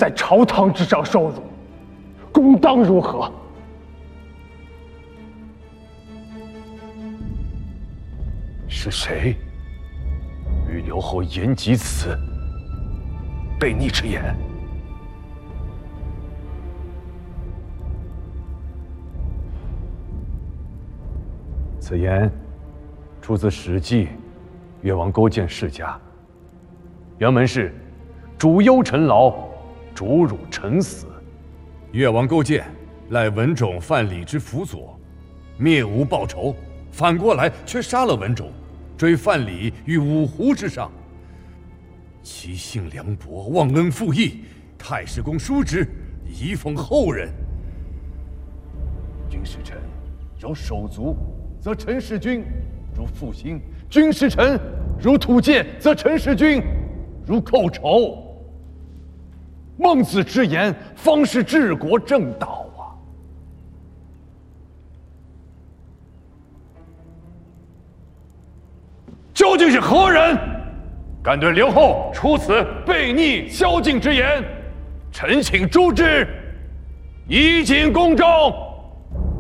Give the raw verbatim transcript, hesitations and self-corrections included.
在朝堂之上受辱，公当如何？ 是谁与刘后言及此悖逆之言？此言出自《史记·越王勾践世家》，原文是：“主忧臣劳，主辱臣死。” 越王勾践赖文种范蠡之辅佐，灭吴报仇，反过来却杀了文种，追范蠡于五湖之上。其性凉薄，忘恩负义，太史公叔之，以奉后人。 君使臣有手足，则臣弑君如负心；君使臣如土芥，则臣弑君如寇仇。孟子之言，方是治国正道啊！究竟是何人，敢对刘后出此悖逆宵禁之言？臣请诛之，以儆公众。